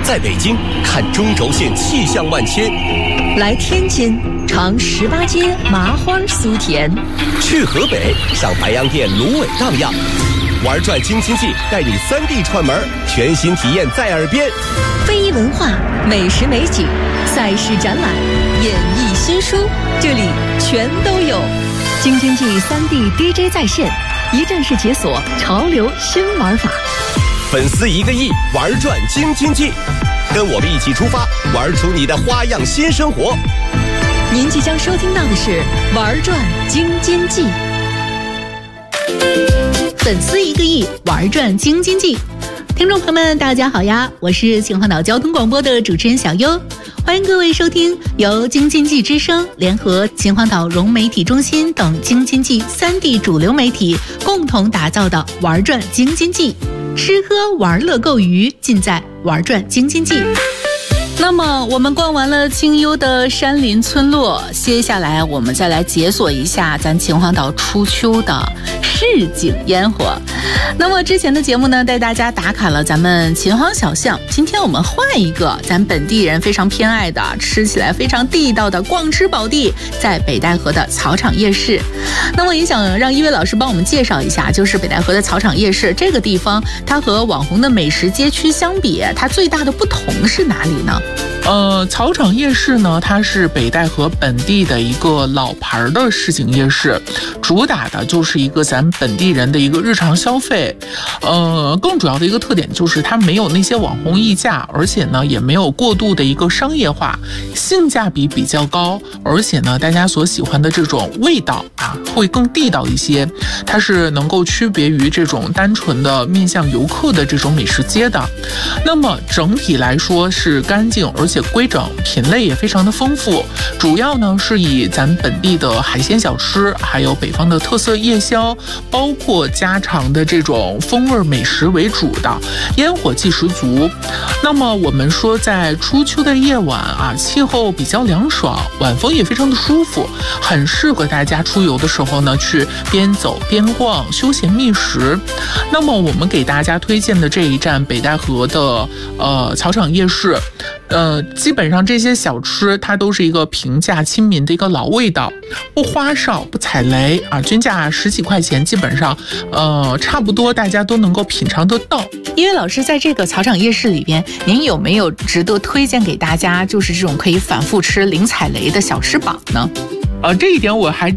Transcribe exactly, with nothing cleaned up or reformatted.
在北京看中轴线气象万千， 来天津尝十八街麻花酥甜， 去河北上白洋淀芦苇荡漾。玩转京津冀，带你三地串门，全新体验在耳边。 非遗文化、美食美景、赛事展览、演艺新书，这里全都有。京津冀三地 D J 在线，一站式解锁潮流新玩法。 粉丝一个亿，玩转京津冀，跟我们一起出发，玩出你的花样新生活。 您即将收听到的是《玩转京津冀》。粉丝一个亿，玩转京津冀。听众朋友们，大家好呀，我是秦皇岛交通广播的主持人小优，欢迎各位收听由京津冀之声联合秦皇岛融媒体中心等京津冀三地主流媒体共同打造的《玩转京津冀》，吃喝玩乐购娱尽在玩转京津冀。那么我们逛完了清幽的山林村落，接下来我们再来解锁一下咱秦皇岛初秋的市井烟火。那么之前的节目呢，带大家打卡了咱们秦皇小巷，今天我们换一个咱本地人非常偏爱的，吃起来非常地道的逛吃宝地，在北戴河的草场夜市。那么也想让一位老师帮我们介绍一下，就是北戴河的草场夜市这个地方，它和网红的美食街区相比，它最大的不同是哪里呢？ 呃，草场夜市呢，它是北戴河本地的一个老牌的市井夜市，主打的就是一个咱本地人的一个日常消费。呃，更主要的一个特点就是它没有那些网红溢价，而且呢也没有过度的一个商业化，性价比比较高，而且呢大家所喜欢的这种味道啊会更地道一些，它是能够区别于这种单纯的面向游客的这种美食街的。那么整体来说是干净而且规整，品类也非常的丰富，主要呢是以咱本地的海鲜小吃，还有北方的特色夜宵，包括家常的这种风味美食为主的，烟火气十足。那么我们说在初秋的夜晚啊，气候比较凉爽，晚风也非常的舒服，很适合大家出游的时候呢去边走边逛，休闲觅食。那么我们给大家推荐的这一站北戴河的呃草场夜市，呃，基本上这些小吃它都是一个平价亲民的一个老味道，不花哨不踩雷啊，均价十几块钱，基本上呃差不多大家都能够品尝得到。 因为老师在这个草场夜市里边，您有没有值得推荐给大家，就是这种可以反复吃零踩雷的小吃榜呢？ 呃，这一点我还